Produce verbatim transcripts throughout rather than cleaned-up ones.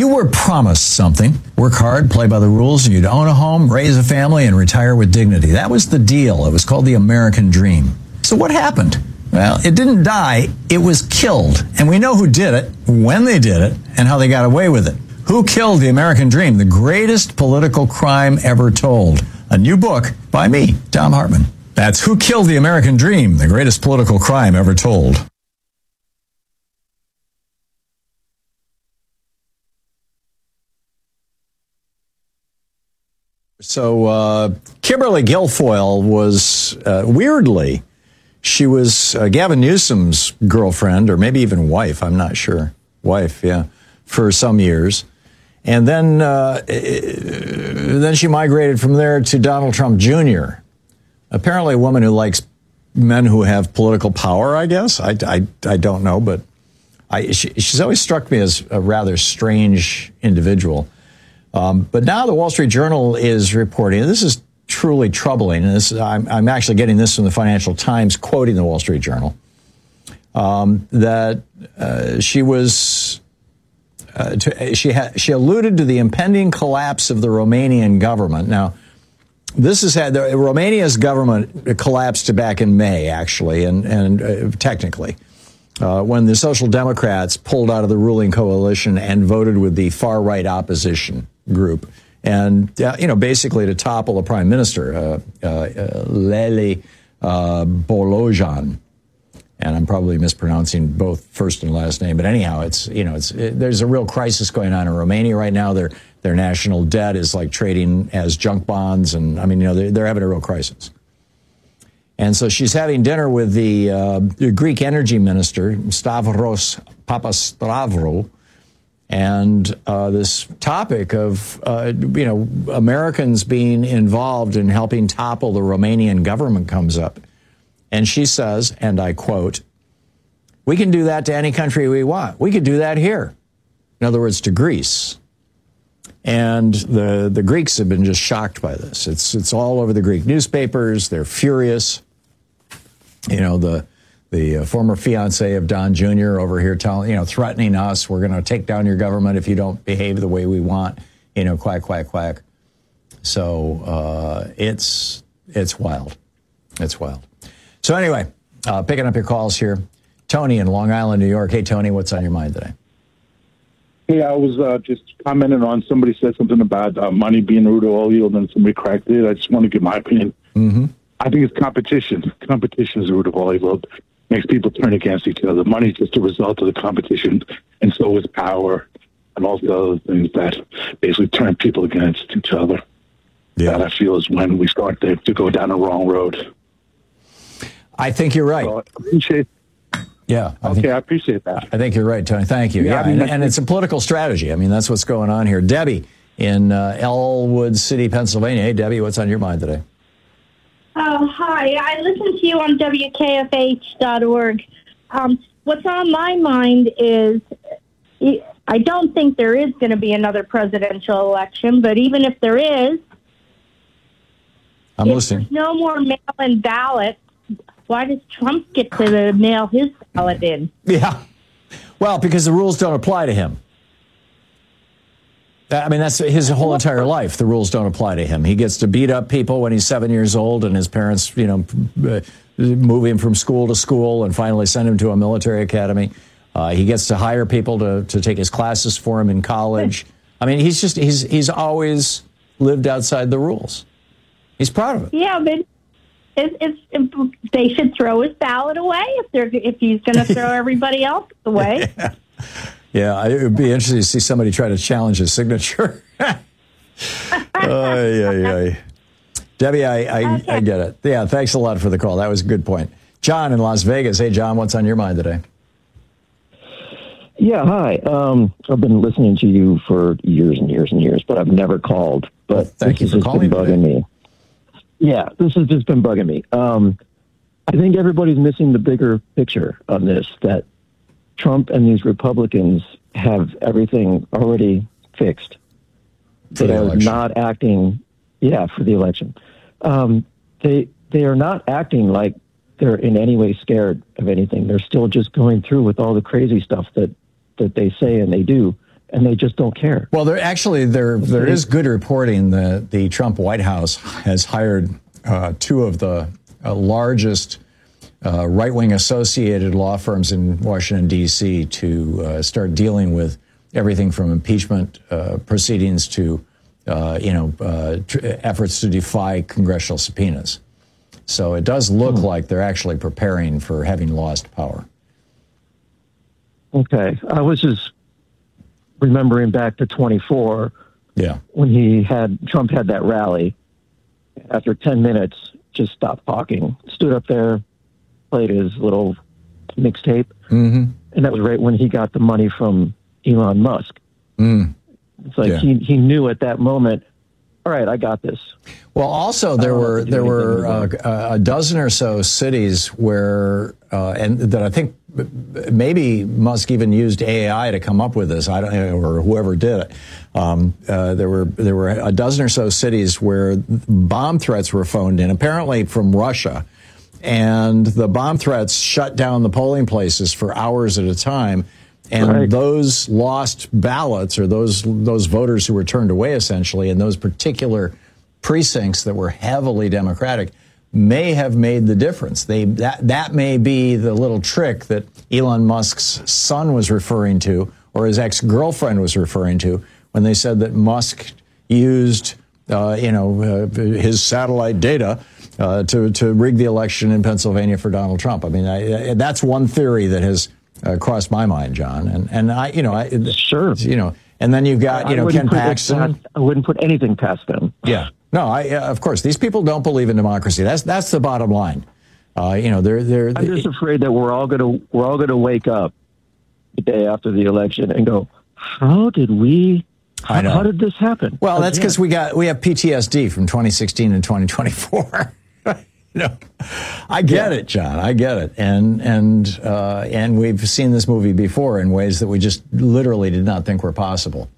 You were promised something. Work hard, play by the rules, and you'd own a home, raise a family, and retire with dignity. That was the deal. It was called the American Dream. So what happened? Well, it didn't die. It was killed. And we know who did it, when they did it, and how they got away with it. Who killed the American Dream? The greatest political crime ever told. A new book by me, Thom Hartmann. That's Who Killed the American Dream? The Greatest Political Crime Ever Told. So uh, Kimberly Guilfoyle was, uh, weirdly, she was uh, Gavin Newsom's girlfriend, or maybe even wife, I'm not sure. Wife, yeah, for some years. And then, uh, then she migrated from there to Donald Trump Junior Apparently a woman who likes men who have political power, I guess. I, I, I don't know, but I, she, she's always struck me as a rather strange individual. Um, but now the Wall Street Journal is reporting, and this is truly troubling, and this, I'm, I'm actually getting this from the Financial Times, quoting the Wall Street Journal, um, that uh, she was, uh, to, she, ha- she alluded to the impending collapse of the Romanian government. Now, this has had, the, Romania's government collapsed back in May, actually, and, and uh, technically. Uh, when the Social Democrats pulled out of the ruling coalition and voted with the far-right opposition group, and uh, you know, basically to topple the prime minister, uh, uh, uh, Lele uh, Bolojan, and I'm probably mispronouncing both first and last name, but anyhow, it's you know, it's it, there's a real crisis going on in Romania right now. Their their national debt is like trading as junk bonds, and I mean, you know, they're, they're having a real crisis. And so she's having dinner with the, uh, the Greek energy minister, Stavros Papastavro, and uh, this topic of, uh, you know, Americans being involved in helping topple the Romanian government comes up. And she says, and I quote, "We can do that to any country we want. We could do that here." In other words, to Greece. And the, the Greeks have been just shocked by this. It's, it's all over the Greek newspapers. They're furious. You know, the the uh, former fiance of Don Junior over here telling, you know, threatening us, we're going to take down your government if you don't behave the way we want, you know, quack, quack, quack. So uh, it's it's wild. It's wild. So anyway, uh, picking up your calls here. Tony in Long Island, New York. Hey, Tony, what's on your mind today? Hey, I was uh, just commenting on somebody said something about uh, money being root of all evil, then somebody cracked it. I just want to give my opinion. Mm-hmm. I think it's competition. Competition is the root of all evil. It makes people turn against each other. Money is just a result of the competition, and so is power and all the other things that basically turn people against each other. Yeah. That I feel is when we start to, to go down the wrong road. I think you're right. So I appreciate Yeah. I okay, think, I appreciate that. I think you're right, Tony. Thank you. Yeah, Yeah, I mean, and, and it's a political strategy. I mean, that's what's going on here. Debbie in uh, Elwood City, Pennsylvania. Hey, Debbie, what's on your mind today? Oh, hi. I listen to you on W K F H dot org. Um, what's on my mind is I don't think there is going to be another presidential election, but even if there is, I'm if listening. There's no more mail-in ballots, why does Trump get to mail his ballot in? Yeah. Well, because the rules don't apply to him. I mean, that's his whole entire life. The rules don't apply to him. He gets to beat up people when he's seven years old, and his parents, you know, move him from school to school and finally send him to a military academy. Uh, he gets to hire people to, to take his classes for him in college. I mean, he's just, he's, he's always lived outside the rules. He's proud of it. Yeah, but it's, it's, it, they should throw his ballot away if they're if he's going to throw everybody else away. Yeah. Yeah, it would be interesting to see somebody try to challenge his signature. Ay, ay, ay. Debbie, I, I, okay. I get it. Yeah, thanks a lot for the call. That was a good point. John in Las Vegas. Hey, John, what's on your mind today? Yeah, hi. Um, I've been listening to you for years and years and years, but I've never called. But well, thank this you has for just calling been bugging today. me. Yeah, this has just been bugging me. Um, I think everybody's missing the bigger picture on this, that Trump and these Republicans have everything already fixed. For they the are election. not acting, yeah, for the election. Um, they they are not acting like they're in any way scared of anything. They're still just going through with all the crazy stuff that, that they say and they do. and they just don't care. Well, there actually there there is good reporting that the Trump White House has hired uh, two of the uh, largest uh, right-wing associated law firms in Washington, D C to uh, start dealing with everything from impeachment uh, proceedings to uh, you know uh, tr- efforts to defy congressional subpoenas. So it does look hmm. like they're actually preparing for having lost power. Okay, I was just remembering back to twenty-four, yeah, when he had Trump had that rally. After ten minutes, just stopped talking, stood up there, played his little mixtape, mm-hmm. and that was right when he got the money from Elon Musk. Mm. It's like yeah. he he knew at that moment, all right, I got this. Well, also there were there were uh, a dozen or so cities where uh, and that I think maybe Musk even used A I to come up with this. I don't know, or whoever did it. Um, uh, there were there were a dozen or so cities where bomb threats were phoned in, apparently from Russia, and the bomb threats shut down the polling places for hours at a time. And right. those lost ballots, or those those voters who were turned away, essentially, in those particular precincts that were heavily Democratic, may have made the difference. They that that may be the little trick that Elon Musk's son was referring to, or his ex-girlfriend was referring to, when they said that Musk used, uh, you know, uh, his satellite data uh, to to rig the election in Pennsylvania for Donald Trump. I mean, I, that's one theory that has Uh, crossed my mind, John, and and I, you know, I, sure, you know, and then you've got, you know, Ken Paxton. Past, I wouldn't put anything past them. Yeah, no, I uh, of course these people don't believe in democracy. That's that's the bottom line. Uh, you know, they're they're. I'm just afraid that we're all gonna we're all gonna wake up the day after the election and go, how did we? How, I know. How did this happen? Well, Again. that's because we got we have P T S D from twenty sixteen and twenty twenty-four. You know, I get yeah. it, John. I get it, and and uh, and we've seen this movie before in ways that we just literally did not think were possible.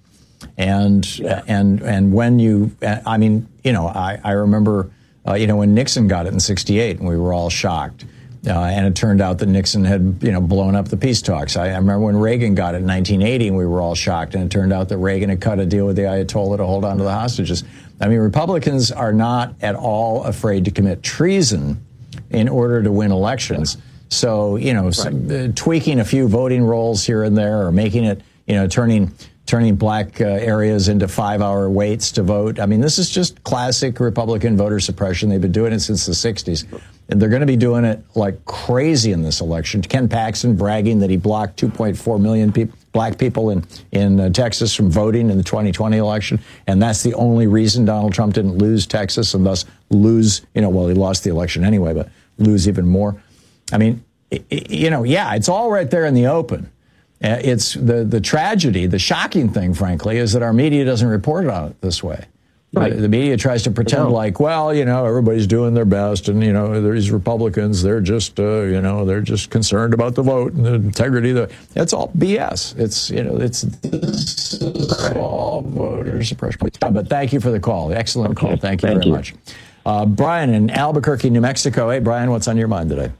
And yeah. and and when you, I mean, you know, I I remember, uh, you know, when Nixon got it in sixty-eight, and we were all shocked. Uh, and it turned out that Nixon had, you know, blown up the peace talks. I, I remember when Reagan got it in nineteen eighty, and we were all shocked. And it turned out that Reagan had cut a deal with the Ayatollah to hold on to the hostages. I mean, Republicans are not at all afraid to commit treason in order to win elections. So, you know, right. some, uh, tweaking a few voting rolls here and there, or making it, you know, turning turning black uh, areas into five-hour waits to vote. I mean, this is just classic Republican voter suppression. They've been doing it since the sixties. And they're going to be doing it like crazy in this election. Ken Paxton bragging that he blocked two point four million people, black people in, in uh, Texas from voting in the twenty twenty election. And that's the only reason Donald Trump didn't lose Texas and thus lose, you know, well, he lost the election anyway, but lose even more. I mean, it, it, you know, yeah, it's all right there in the open. Uh, it's the, the tragedy, the shocking thing, frankly, is that our media doesn't report on it this way. Right. The, the media tries to pretend like, well, you know, everybody's doing their best, and you know, these Republicans, they're just, uh, you know, they're just concerned about the vote and the integrity of the. It's all B S. It's, you know, it's, it's all voter suppression. But thank you for the call. Excellent okay. call. Thank you thank very you. much, uh, Brian in Albuquerque, New Mexico. Hey, Brian, what's on your mind today?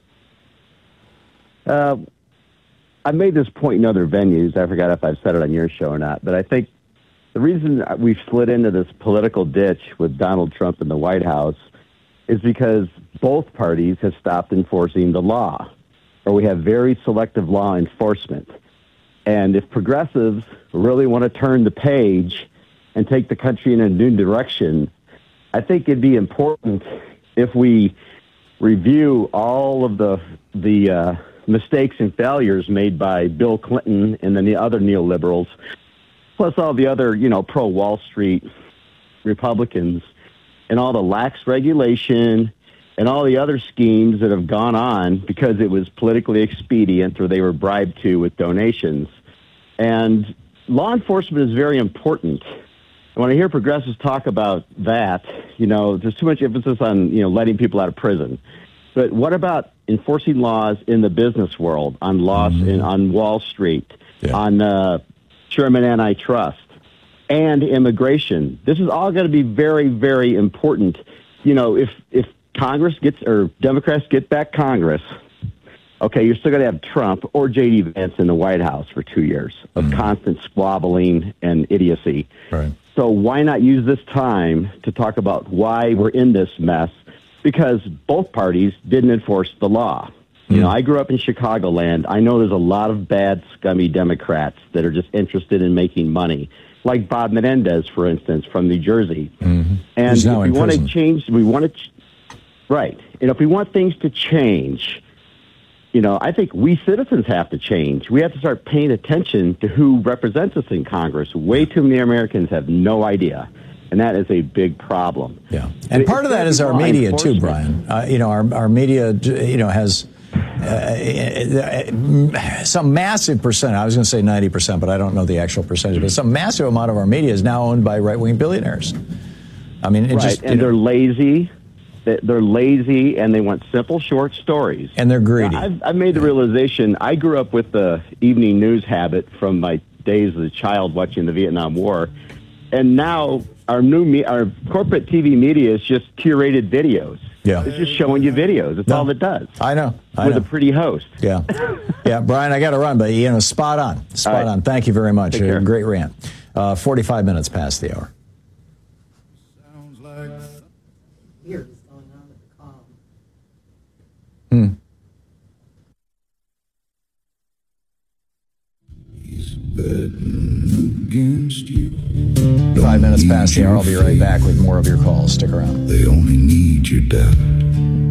Uh, I made this point in other venues. I forgot if I've said it on your show or not, but I think the reason we've slid into this political ditch with Donald Trump in the White House is because both parties have stopped enforcing the law, or we have very selective law enforcement. And if progressives really want to turn the page and take the country in a new direction, I think it'd be important if we review all of the the uh, mistakes and failures made by Bill Clinton and then the other neoliberals, plus all the other, you know, pro-Wall Street Republicans, and all the lax regulation and all the other schemes that have gone on because it was politically expedient or they were bribed to with donations. And law enforcement is very important. When I hear progressives talk about that, you know, there's too much emphasis on, you know, letting people out of prison. But what about enforcing laws in the business world, on laws mm-hmm. in, on Wall Street, yeah. on uh, Sherman antitrust, and immigration? This is all going to be very, very important. You know, if if Congress gets, or Democrats get back Congress, Okay, you're still going to have Trump or J D Vance in the White House for two years of mm. constant squabbling and idiocy. Right. So why not use this time to talk about why we're in this mess? Because both parties didn't enforce the law. Mm. You know, I grew up in Chicagoland. I know there's a lot of bad, scummy Democrats that are just interested in making money, like Bob Menendez, for instance, from New Jersey. Mm-hmm. And He's now if we in want prison. to change, we want to, ch- right. And if we want things to change, you know, I think we citizens have to change. We have to start paying attention to who represents us in Congress. Way too many Americans have no idea, and that is a big problem. Yeah, and part of that is our media too, Brian. Uh, you know, our our media, you know, has uh, some massive percent. I was going to say ninety percent, but I don't know the actual percentage. But some massive amount of our media is now owned by right-wing billionaires. I mean, it right, just, and they're know, lazy. They're lazy, and they want simple, short stories. And they're greedy. I've, I've made the realization, I grew up with the evening news habit from my days as a child watching the Vietnam War. And now our new me- our corporate T V media is just curated videos. Yeah. It's just showing you videos. That's no, all it does. I know. I with know. a pretty host. Yeah. Yeah, Brian, I got to run, but, you know, spot on. Spot right. on. Thank you very much. A great rant. Uh, forty-five minutes past the hour. Sounds like... Here. Hmm. He's betting against you. Five minutes past the hour. I'll be right back with more of your calls. Stick around. They only need your death.